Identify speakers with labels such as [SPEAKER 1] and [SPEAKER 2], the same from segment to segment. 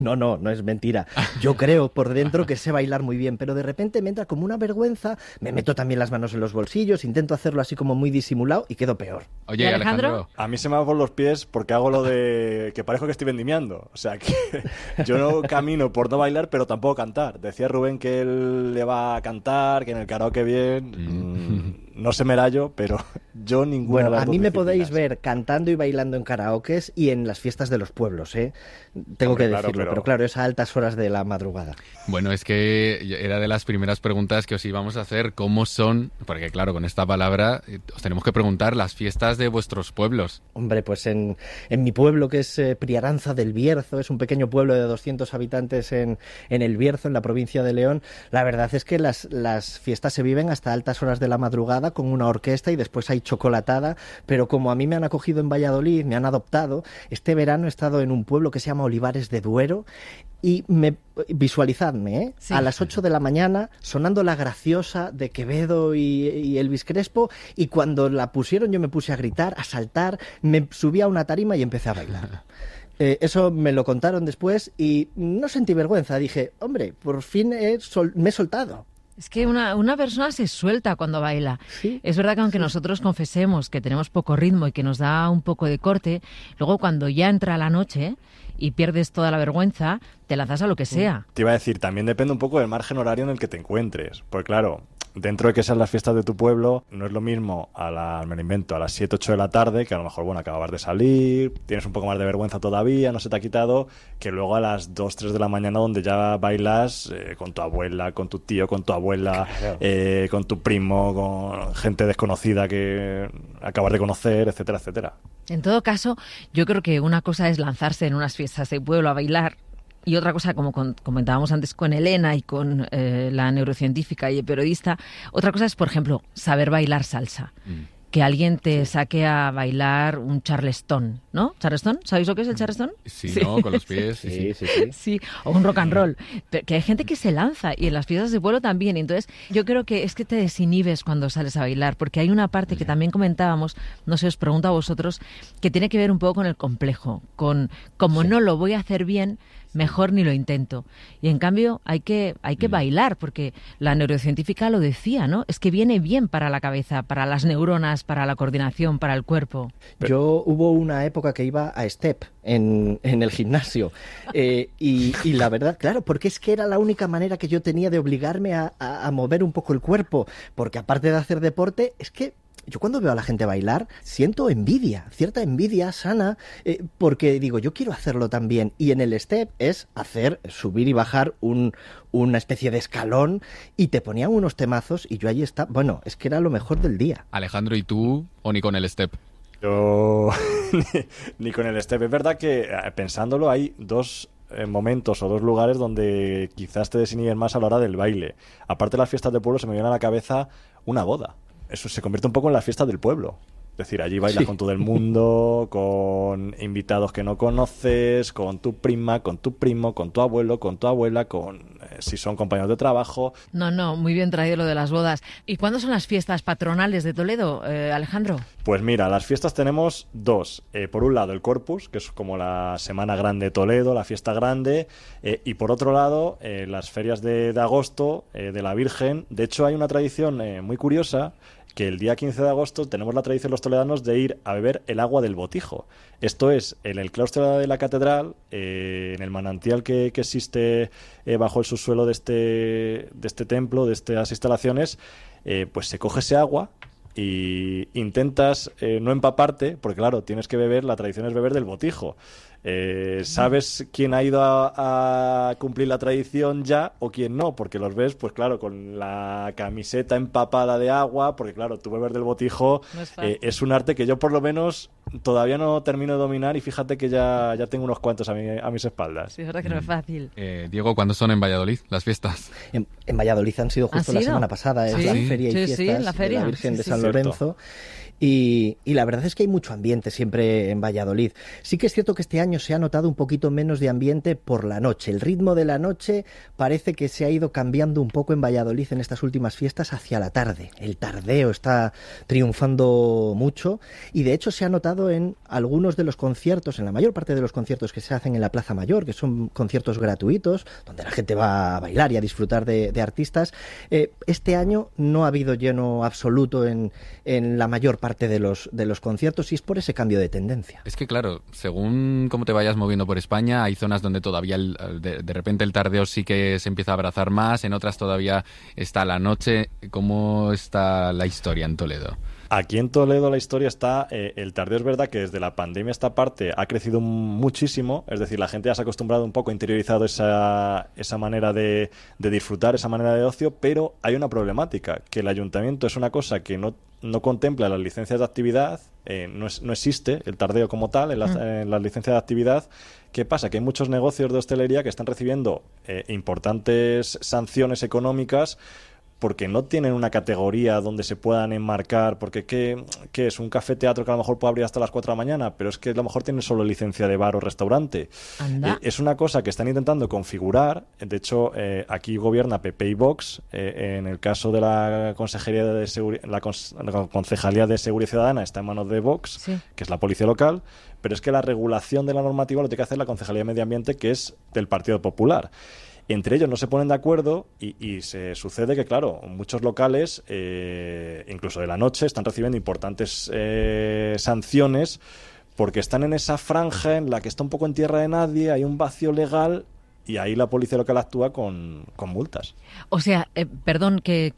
[SPEAKER 1] No, no, no es mentira. Yo creo por dentro que sé bailar muy bien, pero de repente me entra como una vergüenza, me meto también las manos en los bolsillos, intento hacerlo así como muy disimulado y quedo peor.
[SPEAKER 2] Oye,
[SPEAKER 3] ¿Y Alejandro?
[SPEAKER 4] A mí se me va por los pies porque hago lo de que parezco que estoy vendimiando. O sea, que yo no camino por no bailar, pero tampoco cantar. Decía Rubén que él le va a cantar, que en el karaoke bien. No sé merallo, pero yo ninguna de
[SPEAKER 1] Bueno,
[SPEAKER 4] las
[SPEAKER 1] a
[SPEAKER 4] dos
[SPEAKER 1] mí me podéis
[SPEAKER 4] disciplinas.
[SPEAKER 1] ver cantando y bailando en karaokes y en las fiestas de los pueblos, ¿eh? Tengo
[SPEAKER 4] Hombre,
[SPEAKER 1] que
[SPEAKER 4] claro,
[SPEAKER 1] decirlo, pero claro, es a altas horas de la madrugada.
[SPEAKER 2] Bueno, es que era de las primeras preguntas que os íbamos a hacer, ¿cómo son? Porque claro, con esta palabra os tenemos que preguntar las fiestas de vuestros pueblos.
[SPEAKER 1] Hombre, pues en mi pueblo, que es Priaranza del Bierzo, es un pequeño pueblo de 200 habitantes en el Bierzo, en la provincia de León, la verdad es que las fiestas se viven hasta altas horas de la madrugada con una orquesta y después hay chocolatada, pero como a mí me han acogido en Valladolid, me han adoptado, este verano he estado en un pueblo que se llama Olivares de Duero y visualizadme, ¿eh?
[SPEAKER 3] Sí.
[SPEAKER 1] A las 8 de la mañana sonando La Graciosa de Quevedo y Elvis Crespo, y cuando la pusieron yo me puse a gritar, a saltar, me subí a una tarima y empecé a bailar. Eso me lo contaron después y no sentí vergüenza, dije, hombre, por fin me he soltado.
[SPEAKER 3] Es que una persona se suelta cuando baila.
[SPEAKER 1] Sí.
[SPEAKER 3] Es verdad que aunque nosotros confesemos que tenemos poco ritmo y que nos da un poco de corte, luego cuando ya entra la noche y pierdes toda la vergüenza, te lanzas a lo que sea.
[SPEAKER 4] Te iba a decir, también depende un poco del margen horario en el que te encuentres. Porque claro, dentro de que sean las fiestas de tu pueblo, no es lo mismo me lo invento, a las 7, 8 de la tarde, que a lo mejor, bueno, acabas de salir, tienes un poco más de vergüenza todavía, no se te ha quitado, que luego a las 2, 3 de la mañana donde ya bailas con tu abuela, con tu tío, con tu abuela,
[SPEAKER 1] Claro.
[SPEAKER 4] con tu primo, con gente desconocida que acabas de conocer, etcétera, etcétera.
[SPEAKER 3] En todo caso, yo creo que una cosa es lanzarse en unas fiestas de pueblo a bailar y otra cosa, como comentábamos antes con Elena y con la neurocientífica y el periodista, otra cosa es, por ejemplo, saber bailar salsa. Que alguien te saque a bailar un charleston, ¿no? ¿Charleston? ¿Sabéis lo que es el charleston?
[SPEAKER 2] Sí, ¿no? Con los pies.
[SPEAKER 1] Sí, sí, sí.
[SPEAKER 3] Sí, o un rock and roll. Pero que hay gente que se lanza y en las fiestas de pueblo también. Entonces, yo creo que es que te desinhibes cuando sales a bailar, porque hay una parte que también comentábamos, no sé, os pregunto a vosotros, que tiene que ver un poco con el complejo, con como no lo voy a hacer bien, mejor ni lo intento. Y en cambio hay que bailar, porque la neurocientífica lo decía, ¿no? Es que viene bien para la cabeza, para las neuronas, para la coordinación, para el cuerpo.
[SPEAKER 1] Yo hubo una época que iba a step en el gimnasio y la verdad, claro, porque es que era la única manera que yo tenía de obligarme a mover un poco el cuerpo, porque aparte de hacer deporte, es que yo cuando veo a la gente bailar siento envidia, cierta envidia sana, porque digo, yo quiero hacerlo también. Y en el step es subir y bajar una especie de escalón y te ponían unos temazos y yo ahí estaba, bueno, es que era lo mejor del día.
[SPEAKER 2] Alejandro, ¿y tú o ni con el step?
[SPEAKER 4] Yo ni con el step. Es verdad que pensándolo hay dos momentos o dos lugares donde quizás te desinhiben más a la hora del baile. Aparte de las fiestas de pueblo, se me viene a la cabeza una boda. Eso se convierte un poco en la fiesta del pueblo. Es decir, allí bailas con todo el mundo, con invitados que no conoces, con tu prima, con tu primo, con tu abuelo, con tu abuela, si son compañeros de trabajo.
[SPEAKER 3] No, muy bien traído lo de las bodas. ¿Y cuándo son las fiestas patronales de Toledo, Alejandro?
[SPEAKER 4] Pues mira, las fiestas tenemos dos. Por un lado el Corpus, que es como la Semana Grande de Toledo, la fiesta grande, y por otro lado las ferias de agosto de la Virgen. De hecho hay una tradición muy curiosa, que el día 15 de agosto tenemos la tradición los toledanos de ir a beber el agua del botijo. Esto es, en el claustro de la catedral, en el manantial que existe bajo el subsuelo de este templo, de estas instalaciones, pues se coge ese agua y intentas no empaparte, porque claro, tienes que beber, la tradición es beber del botijo. ¿Sabes quién ha ido a cumplir la tradición ya o quién no? Porque los ves, pues claro, con la camiseta empapada de agua, porque claro, tú beber del botijo
[SPEAKER 3] No es fácil.
[SPEAKER 4] es un arte que yo por lo menos todavía no termino de dominar y fíjate que ya tengo unos cuantos a mis espaldas.
[SPEAKER 3] Sí, es verdad que no es fácil.
[SPEAKER 2] Diego, ¿cuándo son en Valladolid las fiestas?
[SPEAKER 1] En Valladolid han sido justo
[SPEAKER 3] ¿Han
[SPEAKER 1] la
[SPEAKER 3] sido?
[SPEAKER 1] semana pasada, es
[SPEAKER 3] Sí.
[SPEAKER 1] la feria y
[SPEAKER 3] Sí,
[SPEAKER 1] fiestas
[SPEAKER 3] sí, la feria.
[SPEAKER 1] de la Virgen de
[SPEAKER 3] Sí,
[SPEAKER 1] San
[SPEAKER 4] sí.
[SPEAKER 1] Lorenzo. Y la verdad es que hay mucho ambiente siempre en Valladolid. Sí que es cierto que este año año se ha notado un poquito menos de ambiente por la noche. El ritmo de la noche parece que se ha ido cambiando un poco en Valladolid en estas últimas fiestas hacia la tarde. El tardeo está triunfando mucho y de hecho se ha notado en algunos de los conciertos, en la mayor parte de los conciertos que se hacen en la Plaza Mayor, que son conciertos gratuitos, donde la gente va a bailar y a disfrutar de artistas. Este año no ha habido lleno absoluto en la mayor parte de los conciertos y es por ese cambio de tendencia.
[SPEAKER 2] Es que claro, según cómo te vayas moviendo por España, hay zonas donde todavía de repente el tardeo sí que se empieza a abrazar más, en otras todavía está la noche. ¿Cómo está la historia en Toledo?
[SPEAKER 4] Aquí en Toledo la historia está, el tardeo es verdad que desde la pandemia esta parte ha crecido muchísimo, es decir, la gente ya se ha acostumbrado un poco, ha interiorizado esa manera de disfrutar, esa manera de ocio, pero hay una problemática, que el ayuntamiento es una cosa que no contempla las licencias de actividad, no existe el tardeo como tal en las licencias de actividad. ¿Qué pasa? Que hay muchos negocios de hostelería que están recibiendo importantes sanciones económicas porque no tienen una categoría donde se puedan enmarcar, porque ¿qué es? Un café-teatro que a lo mejor puede abrir hasta las 4 de la mañana, pero es que a lo mejor tiene solo licencia de bar o restaurante. Es una cosa que están intentando configurar, de hecho, aquí gobierna PP y Vox, en el caso de la Consejería de la Concejalía de Seguridad Ciudadana está en manos de Vox, sí, que es la policía local, pero es que la regulación de la normativa lo tiene que hacer la Concejalía de Medio Ambiente, que es del Partido Popular. Entre ellos no se ponen de acuerdo y se sucede que, claro, muchos locales, incluso de la noche, están recibiendo importantes sanciones porque están en esa franja en la que está un poco en tierra de nadie, hay un vacío legal y ahí la policía local actúa con multas.
[SPEAKER 3] O sea, perdón que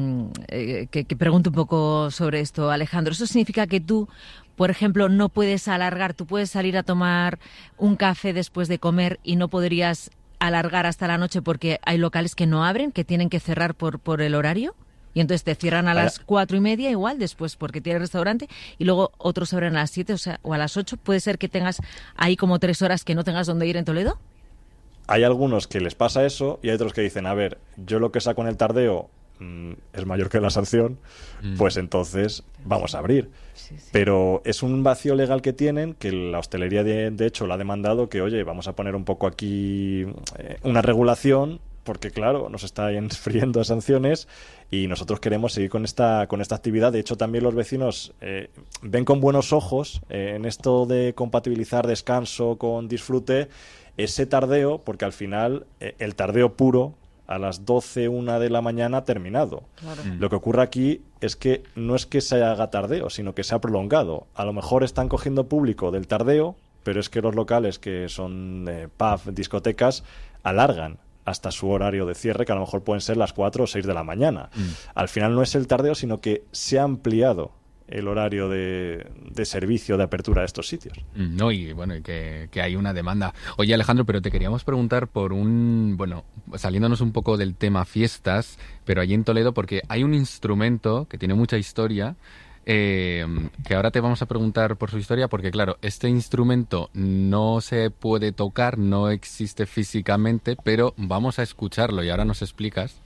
[SPEAKER 3] pregunte un poco sobre esto, Alejandro. ¿Eso significa que tú, por ejemplo, no puedes alargar, tú puedes salir a tomar un café después de comer y no podrías alargar hasta la noche porque hay locales que no abren, que tienen que cerrar por el horario? Y entonces te cierran a las 4:30 igual, después porque tiene restaurante, y luego otros abren a las 7 o a las 8. ¿Puede ser que tengas ahí como 3 horas que no tengas dónde ir en Toledo?
[SPEAKER 4] Hay algunos que les pasa eso y hay otros que dicen, a ver, yo lo que saco en el tardeo es mayor que la sanción, pues entonces vamos a abrir. Sí. Pero es un vacío legal que tienen, que la hostelería de hecho la ha demandado, que oye, vamos a poner un poco aquí una regulación, porque claro, nos está enfriando a sanciones y nosotros queremos seguir con esta actividad. De hecho, también los vecinos ven con buenos ojos en esto de compatibilizar descanso con disfrute, ese tardeo, porque al final el tardeo puro a las 12, 1 de la mañana ha terminado. Claro. Lo que ocurre aquí es que no es que se haga tardeo, sino que se ha prolongado. A lo mejor están cogiendo público del tardeo, pero es que los locales que son pub, discotecas, alargan hasta su horario de cierre, que a lo mejor pueden ser las 4 o 6 de la mañana. Al final no es el tardeo, sino que se ha ampliado el horario de servicio, de apertura de estos sitios.
[SPEAKER 2] No, y bueno, que hay una demanda. Oye, Alejandro, pero te queríamos preguntar por saliéndonos un poco del tema fiestas, pero allí en Toledo, porque hay un instrumento que tiene mucha historia, que ahora te vamos a preguntar por su historia, porque claro, este instrumento no se puede tocar, no existe físicamente, pero vamos a escucharlo y ahora nos explicas.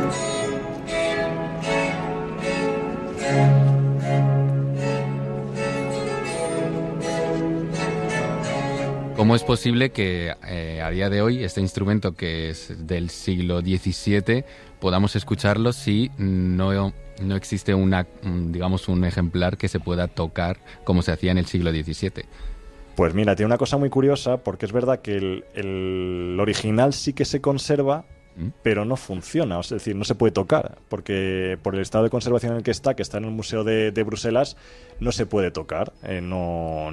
[SPEAKER 2] ¿Cómo es posible que a día de hoy este instrumento, que es del siglo XVII, podamos escucharlo si no existe un ejemplar que se pueda tocar como se hacía en el siglo XVII?
[SPEAKER 4] Pues mira, tiene una cosa muy curiosa, porque es verdad que el original sí que se conserva, pero no funciona, es decir, no se puede tocar, porque por el estado de conservación en el que está en el Museo de Bruselas, no se puede tocar, no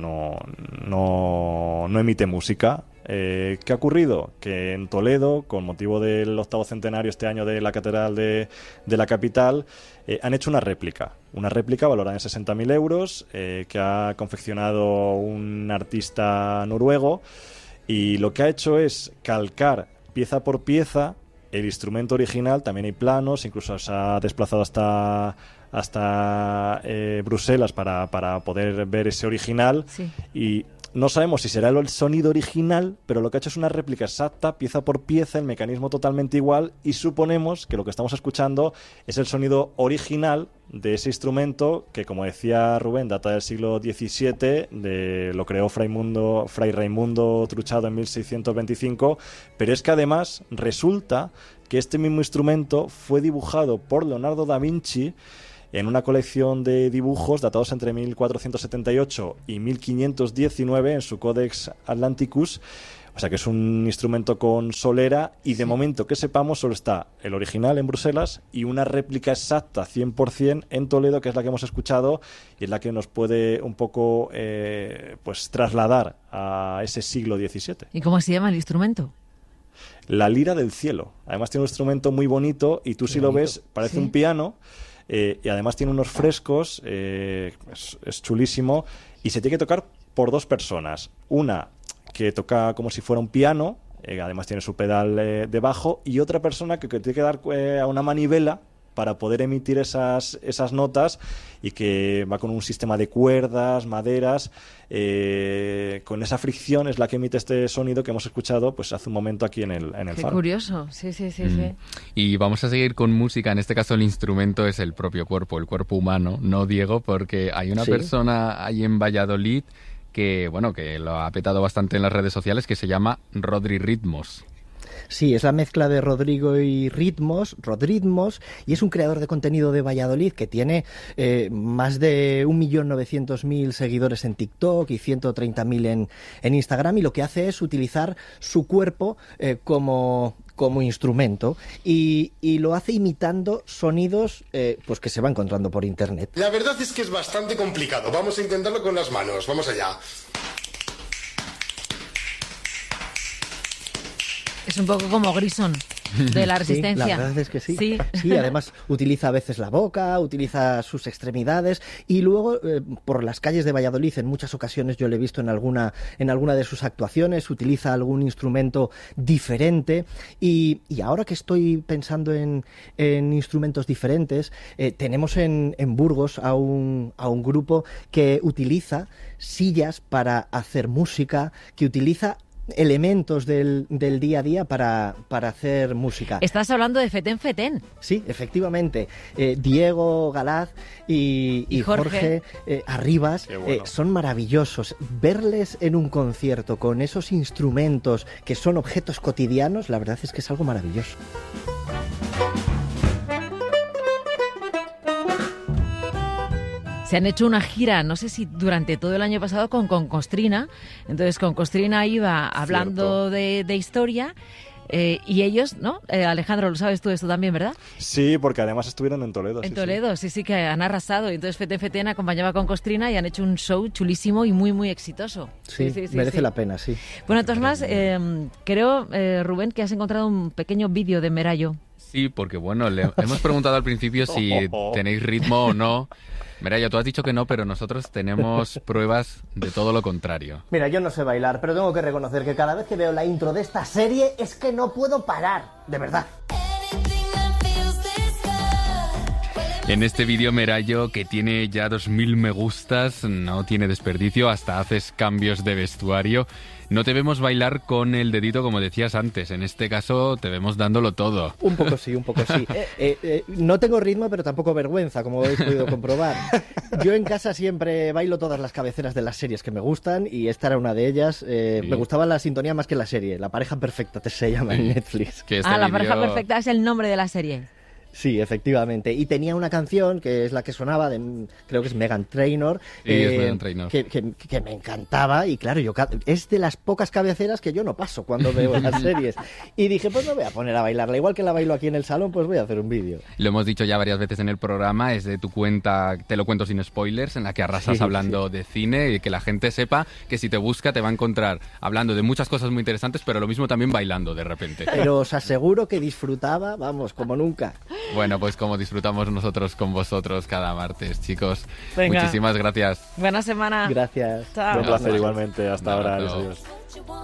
[SPEAKER 4] emite música. ¿Qué ha ocurrido? Que en Toledo, con motivo del 8º centenario este año de la Catedral de la capital, han hecho una réplica valorada en 60.000 euros, que ha confeccionado un artista noruego, y lo que ha hecho es calcar pieza por pieza el instrumento original. También hay planos, incluso se ha desplazado hasta Bruselas para poder ver ese original. Sí. Y No sabemos si será el sonido original, pero lo que ha hecho es una réplica exacta, pieza por pieza, el mecanismo totalmente igual, y suponemos que lo que estamos escuchando es el sonido original de ese instrumento que, como decía Rubén, data del siglo XVII, lo creó Fray Raimundo Truchado en 1625, pero es que además resulta que este mismo instrumento fue dibujado por Leonardo da Vinci en una colección de dibujos datados entre 1478 y 1519 en su Codex Atlanticus. O sea que es un instrumento con solera y de momento que sepamos solo está el original en Bruselas y una réplica exacta 100% en Toledo, que es la que hemos escuchado y es la que nos puede un poco pues trasladar a ese siglo XVII.
[SPEAKER 3] ¿Y cómo se llama el instrumento?
[SPEAKER 4] La lira del cielo. Además tiene un instrumento muy bonito y tú si lo ves parece un piano. Y además tiene unos frescos, es chulísimo, y se tiene que tocar por dos personas. Una que toca como si fuera un piano, además tiene su pedal de bajo, y otra persona que tiene que dar a una manivela para poder emitir esas notas, y que va con un sistema de cuerdas, maderas, con esa fricción es la que emite este sonido que hemos escuchado pues hace un momento aquí en el
[SPEAKER 3] Qué
[SPEAKER 4] faro.
[SPEAKER 3] curioso, sí.
[SPEAKER 2] Y vamos a seguir con música, en este caso el instrumento es el propio cuerpo, el cuerpo humano, no Diego, porque hay una persona ahí en Valladolid que, bueno, que lo ha petado bastante en las redes sociales, que se llama Rodri Ritmos.
[SPEAKER 1] Sí, es la mezcla de Rodrigo y Rodritmos, y es un creador de contenido de Valladolid que tiene más de 1.900.000 seguidores en TikTok y 130.000 en Instagram, y lo que hace es utilizar su cuerpo como instrumento y lo hace imitando sonidos pues que se va encontrando por internet.
[SPEAKER 5] La verdad es que es bastante complicado. Vamos a intentarlo con las manos. Vamos allá.
[SPEAKER 3] Es un poco como Grison, de la Resistencia.
[SPEAKER 1] Sí, la verdad es que sí.
[SPEAKER 3] Sí,
[SPEAKER 1] Además utiliza a veces la boca, utiliza sus extremidades, y luego por las calles de Valladolid en muchas ocasiones yo le he visto en alguna de sus actuaciones, utiliza algún instrumento diferente, y ahora que estoy pensando en instrumentos diferentes, tenemos en Burgos a un grupo que utiliza sillas para hacer música, que utiliza elementos del día a día para hacer música.
[SPEAKER 3] Estás hablando de Fetén Fetén.
[SPEAKER 1] Sí, efectivamente. Diego Galaz y Jorge Arribas son maravillosos. Verles en un concierto con esos instrumentos que son objetos cotidianos, la verdad es que es algo maravilloso.
[SPEAKER 3] Se han hecho una gira, no sé si durante todo el año pasado, con Costrina. Entonces, con Costrina iba hablando de historia. Y ellos, ¿no? Alejandro, lo sabes tú esto también, ¿verdad?
[SPEAKER 4] Sí, porque además estuvieron en Toledo.
[SPEAKER 3] En Toledo, sí, que han arrasado. Y entonces Fetén Fetén acompañaba con Costrina y han hecho un show chulísimo y muy, muy exitoso.
[SPEAKER 1] Sí, merece la pena, sí.
[SPEAKER 3] Bueno, entonces, creo, Rubén, que has encontrado un pequeño vídeo de Merayo.
[SPEAKER 2] Sí, porque bueno, le hemos preguntado al principio si tenéis ritmo o no. Mira, tú has dicho que no, pero nosotros tenemos pruebas de todo lo contrario.
[SPEAKER 1] Mira, yo no sé bailar, pero tengo que reconocer que cada vez que veo la intro de esta serie es que no puedo parar, de verdad.
[SPEAKER 2] En este vídeo Merayo, que tiene ya 2.000 me gustas, no tiene desperdicio, hasta haces cambios de vestuario. No te vemos bailar con el dedito como decías antes, en este caso te vemos dándolo todo.
[SPEAKER 1] Un poco sí. No tengo ritmo, pero tampoco vergüenza, como habéis podido comprobar. Yo en casa siempre bailo todas las cabeceras de las series que me gustan, y esta era una de ellas. Sí. Me gustaba la sintonía más que la serie. La pareja perfecta se llama en Netflix.
[SPEAKER 3] La pareja perfecta es el nombre de la serie.
[SPEAKER 1] Sí, efectivamente. Y tenía una canción que es la que sonaba, creo que es Meghan Trainor,
[SPEAKER 2] es Meghan Trainor.
[SPEAKER 1] Que me encantaba. Y claro, es de las pocas cabeceras que yo no paso cuando veo las series. Y dije, pues me voy a poner a bailarla. Igual que la bailo aquí en el salón, pues voy a hacer un vídeo.
[SPEAKER 2] Lo hemos dicho ya varias veces en el programa, es de tu cuenta, te lo cuento sin spoilers, en la que arrasas hablando de cine, y que la gente sepa que si te busca te va a encontrar hablando de muchas cosas muy interesantes, pero lo mismo también bailando de repente.
[SPEAKER 1] Pero os aseguro que disfrutaba, vamos, como nunca.
[SPEAKER 2] Bueno, pues como disfrutamos nosotros con vosotros cada martes, chicos.
[SPEAKER 3] Venga.
[SPEAKER 2] Muchísimas gracias.
[SPEAKER 3] Buena semana.
[SPEAKER 1] Gracias.
[SPEAKER 3] Chao.
[SPEAKER 4] Un placer igualmente. Hasta ahora. Adiós.